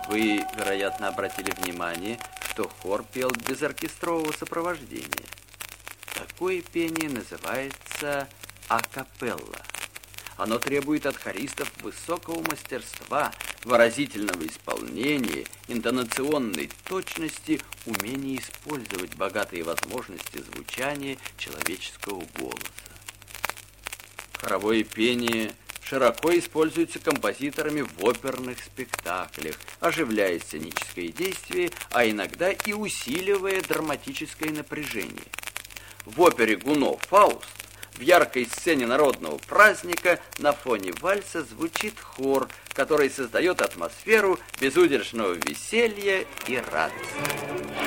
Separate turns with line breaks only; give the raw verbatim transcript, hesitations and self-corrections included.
Вы, вероятно, обратили внимание, что хор пел без оркестрового сопровождения. Такое пение называется акапелла. Оно требует от хористов высокого мастерства, выразительного исполнения, интонационной точности, умения использовать богатые возможности звучания человеческого голоса. Хоровое пение широко используется композиторами в оперных спектаклях, оживляя сценическое действие, а иногда и усиливая драматическое напряжение. В опере Гуно «Фауст» в яркой сцене народного праздника на фоне вальса звучит хор, который создает атмосферу безудержного веселья и радости.